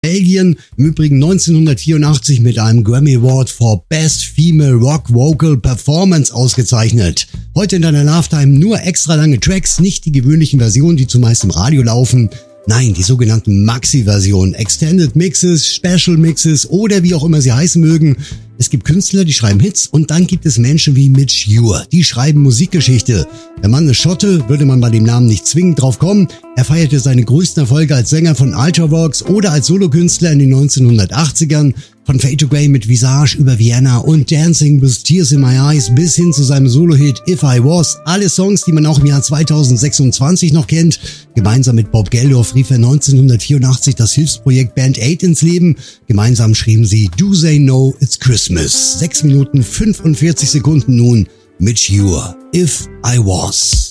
Belgien, im Übrigen 1984 mit einem Grammy Award for Best Female Rock Vocal Performance ausgezeichnet. Heute in deiner Lifetime nur extra lange Tracks, nicht die gewöhnlichen Versionen, die zumeist im Radio laufen. Nein, die sogenannten Maxi-Versionen, Extended Mixes, Special Mixes oder wie auch immer sie heißen mögen. Es gibt Künstler, die schreiben Hits und dann gibt es Menschen wie Midge Ure, die schreiben Musikgeschichte. Der Mann ist Schotte, würde man bei dem Namen nicht zwingend drauf kommen. Er feierte seine größten Erfolge als Sänger von Ultravox oder als Solokünstler in den 1980ern. Von Fade to Grey mit Visage über Vienna und Dancing with Tears in My Eyes bis hin zu seinem Solo-Hit If I Was. Alle Songs, die man auch im Jahr 2026 noch kennt. Gemeinsam mit Bob Geldof rief er 1984 das Hilfsprojekt Band Aid ins Leben. Gemeinsam schrieben sie Do They Know It's Christmas. 6 Minuten 45 Sekunden nun. Midge Ure, If I Was.